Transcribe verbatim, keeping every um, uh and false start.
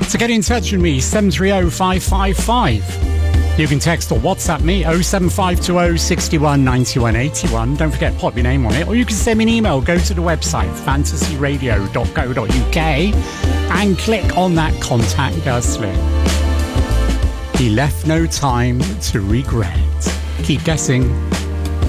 To get in touch with me, seven three zero five five five. You can text or WhatsApp me, oh seven five two oh six one nine one eight one. Don't forget, pop your name on it. Or you can send me an email. Go to the website, fantasy radio dot co dot uk, and click on that Contact Us link. He left no time to regret. Keep guessing.